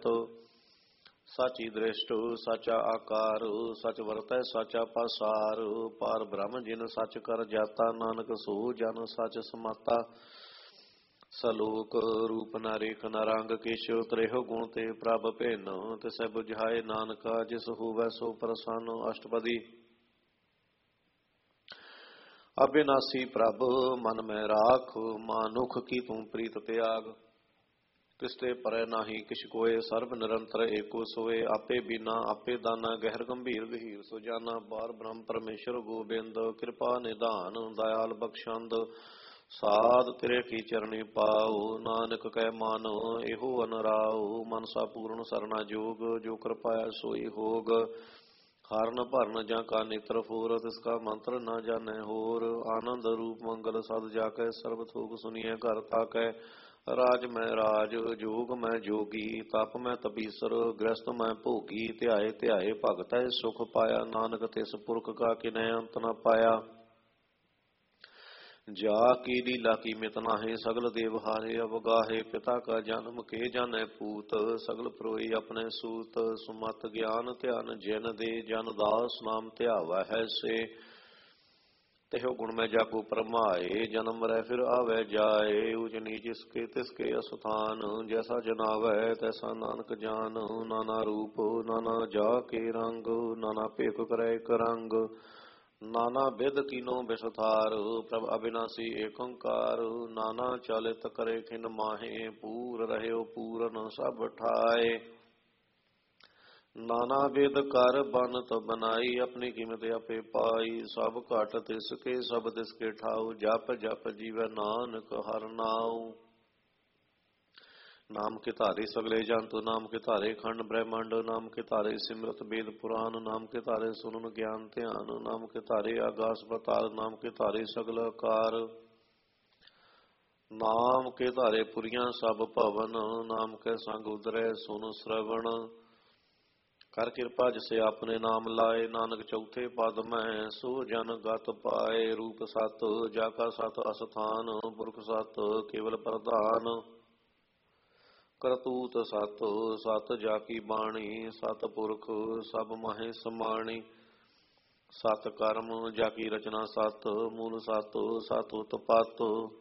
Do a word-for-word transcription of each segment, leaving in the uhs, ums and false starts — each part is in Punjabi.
ਅੰਤ। ਸਾਚੀ ਦ੍ਰਿਸ਼ਟ ਸਾਚਾ ਆਕਾਰ, ਸਚ ਵਰਤੈ ਸਾਚਾ ਪਾਸਾਰ। ਪਾਰ ਬ੍ਰਹਮ ਜਿਨ ਸਚ ਕਰ ਜਾਤਾ, ਨਾਨਕ ਸੋ ਜਨ ਸਚ ਸਮਾਤਾ। ਸਲੋਕ ਰੂਪ ਨ ਰੇਖ ਨ ਰੰਗ ਕਿਛ, ਤ੍ਰਿਹੁ ਗੁਣ ਤੇ ਪ੍ਰਭ ਭਿੰਨ। ਤਿਸੈ ਬੁਝਾਏ ਨਾਨਕਾ, ਜਿਸ ਹੋਵੈ ਸੋ ਪ੍ਰਸੰਨ। ਅਸ਼ਟਪਦੀ। ਅਬਿਨਾਸੀ ਪ੍ਰਭ ਮਨ ਮੈਂ ਰਾਖ, ਮਾਨੁਖ ਕੀ ਤੂੰ ਪ੍ਰੀਤ ਤਿਆਗ। ਤਿਸਤੇ ਪਰੈ ਨਾਹੀ ਕਿਛ ਕੋਇ, ਸਰਬ ਨਿਰੰਤਰ ਏਕੋ ਸੋਏ। ਆਪੇ ਬੀਨਾ ਆਪੇ ਦਾਨਾ, ਗਹਿਰ ਗੰਭੀਰ ਗਹੀਰ ਸੋ ਜਾਨਾ। ਬਾਰ ਬ੍ਰਹਮ ਪਰਮੇਸ਼ਰ ਗੋਬਿੰਦ, ਕਿਰਪਾ ਨਿਧਾਨ ਦਇਆਲ ਬਖਸ਼ੰਦ। ਸਾਧ ਤੇਰੇ ਕੀ ਚਰਣੀ ਪਾਉ, ਨਾਨਕ ਕੈ ਮਨ ਇਹੋ ਅਨਰਾਉ। ਮਨਸਾ ਪੂਰਨ ਸਰਨਾ ਜੋਗ, ਜੋ ਕਿਰਪਾਇਆ ਸੋਈ ਹੋਗ। ਹਰਨ ਭਰਨ ਜਾਂ ਕਾ ਨੇਤਰ ਫੋਰ, ਤਿਸ ਕਾ ਮੰਤਰ ਨਾ ਜਾਣੈ ਹੋਰ। ਆਨੰਦ ਰੂਪ ਮੰਗਲ ਸਦ ਜਾ ਕੈ, ਸਰਬ ਥੋਕ ਸੁਨੀਐ ਘਰ ਤਾਕੈ। ਰਾਜ ਮੈਂ ਰਾਜ ਜੋਗ ਮੈਂ ਜੋਗੀ, ਤਪ ਮੈਂ ਤਪੀਸਰ ਗ੍ਰਸਤ ਮੈਂ ਭੋਗੀ। ਧਿਆਏ ਧਿਆਏ ਭਗਤੈ ਸੁਖ ਪਾਇਆ, ਨਾਨਕ ਤਿਸ ਪੁਰਖ ਕਾ ਕਿਨੈ ਅੰਤ ਨ ਪਾਇਆ। ਜਾ ਕੀ ਲੀਲਾ ਕੀ ਮਿਤ ਨਾਹਿ, ਸਗਲ ਦੇਵ ਹਾਰੇ ਅਵਗਾਹੇ। ਪਿਤਾ ਕਾ ਜਨਮ ਕੇ ਜਾਣੈ ਪੂਤ, ਸਗਲ ਪਰੋਈ ਆਪਣੇ ਸੂਤ। ਸੁਮਤ ਗਿਆਨ ਧਿਆਨ ਜਿਨ ਦੇ, ਜਨ ਦਾਸ ਨਾਮ ਧਿਆਵੈ ਹੈ ਸੇ। ਤਿਹੁ ਗੁਣ ਮੈਂ ਜਾਗੋ ਪਰਮਾਏ, ਜਨਮ ਮਰੈ ਫਿਰ ਆਵੈ ਜਾਏ। ਊਚ ਨੀਚ ਇਸਕੇ ਤਿਸਕੇ ਅਸਥਾਨ, ਜੈਸਾ ਜਨਾਵੈ ਤੈਸਾ ਨਾਨਕ ਜਾਨ। ਨਾਨਾ ਰੂਪ ਨਾਨਾ ਜਾ ਕੇ ਰੰਗ, ਨਾਨਾ ਭੇਖ ਕਰੈ ਇਕ ਰੰਗ। ਨਾਨਾ ਬਿਧ ਕੀਨੋ ਬਿਸਥਾਰ, ਪ੍ਰਭ ਅਬਿਨਾਸੀ ਏਕ ਓੰਕਾਰ। ਨਾਨਾ ਚਾਲਿਤ ਕਰੇ ਖਿਨ ਮਾਹੇ, ਪੂਰ ਰਹਿਓ ਪੂਰਨ ਸਭ ਠਾਏ। ਨਾਨਾ ਵੇਦ ਕਰ ਬਨਤ ਬਨਾਈ, ਆਪਣੀ ਕੀਮਤ ਆਪੇ ਪਾਈ। ਸਭ ਘਟ ਤਿਸਕੇ ਸਭ ਤਿਸਕੇ ਠਾਉ, ਜਪ ਜਪ ਜੀਵੈ ਨਾਨਕ ਹਰਿ ਨਾਉ। ਨਾਮ ਕੇ ਧਾਰੇ ਸਗਲੇ ਜੰਤੁ, ਨਾਮ ਕੇ ਧਾਰੇ ਖੰਡ ਬ੍ਰਹਿਮੰਡ। ਨਾਮ ਕੇ ਧਾਰੇ ਸਿਮਰਤ ਵੇਦ ਪੁਰਾਨ, ਨਾਮ ਕੇ ਧਾਰੇ ਸੁਨਨ ਗਿਆਨ ਧਿਆਨ। ਨਾਮ ਕੇ ਧਾਰੇ ਆਗਾਸ ਪਤਾਲ, ਨਾਮ ਕੇ ਧਾਰੇ ਸਗਲ ਆਕਾਰ। ਨਾਮ ਕੇ ਧਾਰੇ ਪੁਰੀਆਂ ਸਭ ਭਵਨ, ਨਾਮ ਕੇ ਸੰਗ ਉਦਰੈ ਸੁਨ ਸਰਵਣ। ਕਰ ਕਿਰਪਾ ਜਿਸੇ ਆਪਣੇ ਨਾਮ ਲਾਏ, ਨਾਨਕ ਚੌਥੇ ਪਦ ਮੈਂ ਸੋ ਜਨ ਗਤ ਪਾਏ। ਰੂਪ ਸਤ ਜਾ ਕਾ ਸਤ ਅਸਥਾਨ, ਪੁਰਖ ਸਤ ਕੇਵਲ ਪ੍ਰਧਾਨ। ਕਰਤੂਤ ਸਤ ਸਤ ਜਾ ਕੀ ਬਾਣੀ, ਸਤ ਪੁਰਖ ਸਭ ਮਾਹੇ ਸਮਾਣੀ। ਸਤ ਕਰਮ ਜਾ ਕੀ ਰਚਨਾ ਸਤ, ਮੂਲ ਸਤ ਸਤ ਉਤਪਤ।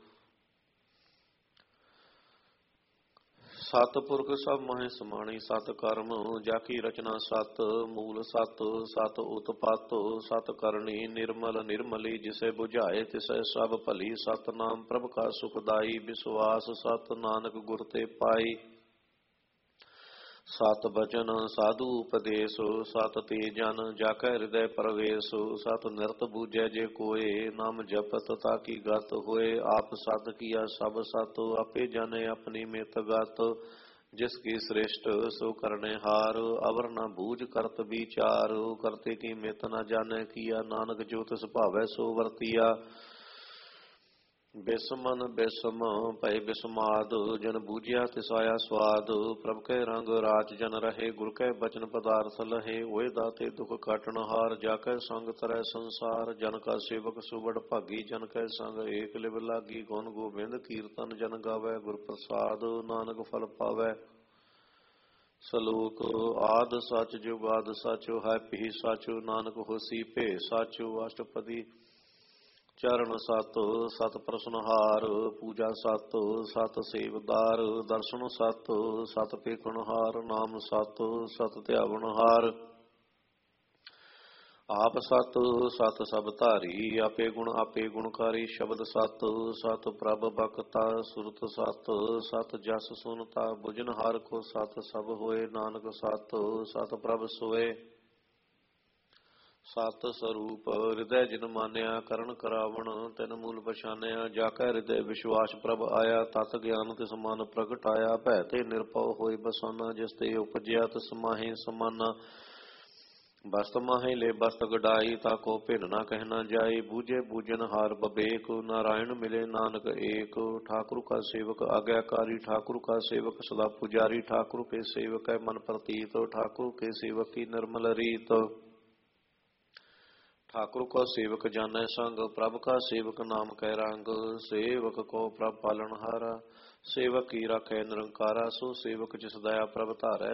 ਸਤ ਪੁਰਖ ਸਭ ਮਾਹੇ ਸਮਾਣੀ, ਸਤ ਕਰਮ ਜਾ ਕੀ ਰਚਨਾ ਸਤ, ਮੂਲ ਸਤ ਸਤ ਉਤਪਤ। ਸਤ ਕਰਨੀ ਨਿਰਮਲ ਨਿਰਮਲੀ, ਜਿਸੇ ਬੁਝਾਏ ਤਿਸੈ ਸਭ ਭਲੀ। ਸਤ ਨਾਮ ਪ੍ਰਭ ਕਾ ਸੁਖਦਾਈ, ਵਿਸ਼ਵਾਸ ਸਤ ਨਾਨਕ ਗੁਰ ਤੇ ਪਾਈ। ਸਤ ਬਚਨ ਸਾਧੂ ਉਪਦੇਸ, ਸਤ ਤੇ ਜਨ ਜਾ ਕੈ ਹਿਰਦੈ ਪ੍ਰਵੇਸ਼। ਸਤ ਨਿਰਤ ਬੂਝੈ ਜੇ ਕੋਏ, ਨਾਮ ਜਪਤ ਤਾ ਕੀ ਗਤ ਹੋਏ। ਆਪ ਸਤ ਕੀਆ ਸਭ ਸਤ, ਆਪੇ ਜਾਣੇ ਆਪਣੀ ਮਿਤ ਗਤ। ਜਿਸ ਕੀ ਸ੍ਰਿਸ਼ਟ ਸੋ ਕਰਨੇ ਹਾਰ, ਅਵਰ ਨ ਬੂਝ ਕਰਤ ਵਿਚਾਰ। ਕਰਤੇ ਕੀ ਮਿਤ ਨ ਜਾਣੈ ਕੀਆ, ਨਾਨਕ ਜੋ ਤਿਸ ਭਾਵੈ ਸੋ ਵਰਤੀਆ। ਬਿਸਮਨ ਬਿਸਮ ਭਏ ਬਿਸਮਾਦ, ਜਨ ਬੂਝਿਆ ਤਿਸ ਆਇਆ ਸਵਾਦ। ਪ੍ਰਭ ਕੈ ਰੰਗ ਰਾਚ ਜਨ ਰਹੇ, ਗੁਰ ਕੈ ਬਚਨ ਪਦਾਰਥ ਲਹੇ। ਹੋਏ ਦਾਤੇ ਦੁਖ ਕਾਟਣ ਹਾਰ, ਜਾ ਕੈ ਸੰਗ ਤਰੈ ਸੰਸਾਰ। ਜਨ ਕਾ ਸੇਵਕ ਸੁਵਡ ਭਾਗੀ, ਜਨ ਕੈ ਸੰਗ ਏਕ ਲਿਵ ਲਾਗੀ। ਗੁਣ ਗੋਬਿੰਦ ਕੀਰਤਨ ਜਨ ਗਾਵੈ, ਗੁਰ ਪ੍ਰਸਾਦ ਨਾਨਕ ਫਲ ਪਾਵੈ। ਸਲੋਕ ਆਦ ਸਚ ਜੁਗਾਦ ਸਚ, ਹੈ ਭੀ ਸਚ ਨਾਨਕ ਹੋਸੀ ਭੇ ਸਚ। ਅਸ਼ਟਪਦੀ। ਚਰਨ ਸਤ ਸਤ ਪ੍ਰਸਨਹਾਰ, ਪੂਜਾ ਸਤ ਸਤ ਸੇਵਦਾਰ। ਦਰਸ਼ਨ ਸਤ ਸਤ ਪੇਖਣਹਾਰ, ਨਾਮ ਸਤ ਸਤ ਧਿਆਵਣਹਾਰ। ਆਪ ਸਤ ਸਤ ਸਭ ਧਾਰੀ, ਆਪੇ ਗੁਣ ਆਪੇ ਗੁਣਕਾਰੀ। ਸ਼ਬਦ ਸਤ ਸਤ ਪ੍ਰਭ ਬਖਤਾ, ਸੁਰਤ ਸਤ ਸਤ ਜਸ ਸੁਨਤਾ। ਬੁਝਨ ਹਰ ਕੋ ਸਤ ਸਭ ਹੋਏ, ਨਾਨਕ ਸਤ ਸਤ ਪ੍ਰਭ ਸੋਏ। ਸਤ ਸਰੂਪ ਹਿਰਦੈ ਜਿਨ ਮਾਨਿਆ, ਕਰਨ ਕਰਾਵਣ ਤਿਨ ਮੂਲ ਪਛਾਨਿਆ। ਜਾ ਕੈ ਹਿਰਦੈ ਵਿਸ਼ਵਾਸ ਪ੍ਰਭ ਆਇਆ, ਤਤ ਗਿਆਨ ਤਿਸ ਮਨ ਪ੍ਰਗਟਾਇਆ। ਭੈ ਤੇ ਨਿਰਭਉ ਹੋਇ ਬਸਾਨਾ, ਜਿਸ ਤੇ ਉਪਜਿਆ ਤਿਸ ਮਾਹੇ ਸਮਾਨਾ। ਬਸਤ ਮਾਹੇ ਲੈ ਬਸਤ ਗਡਾਈ, ਤਾ ਕੋ ਭਿੰਨ ਨਾ ਕਹਿ ਨਾ ਜਾਈ। ਬੂਝੇ ਬੂਝਨ ਹਾਰ ਬਬੇਕ, ਨਾਰਾਇਣ ਮਿਲੇ ਨਾਨਕ ਏਕ। ਠਾਕੁਰ ਕਾ ਸੇਵਕ ਆਗਿਆਕਾਰੀ, ਠਾਕੁਰ ਕਾ ਸੇਵਕ ਸਦਾ ਪੁਜਾਰੀ। ਠਾਕੁਰ ਕੇ ਸੇਵਕ ਹੈ ਮਨ ਪ੍ਰਤੀਤ, ਠਾਕੁਰ ਕੇ ਸੇਵਕ ਕੀ ਨਿਰਮਲ ਰੀਤ। ਠਾਕੁਰ ਕੋ ਸੇਵਕ ਜਾਣੈ ਸੰਗ, ਪ੍ਰਭ ਕਾ ਸੇਵਕ ਨਾਮ ਕੈ ਰੰਗ। ਸੇਵਕ ਕੋ ਪ੍ਰਭ ਪਾਲਣ ਹਾਰਾ, ਸੇਵਕ ਕੀ ਰਾਖੈ ਨਿਰੰਕਾਰਾ। ਸੋ ਸੇਵਕ ਜਿਸ ਦਇਆ ਪ੍ਰਭ ਧਾਰੈ,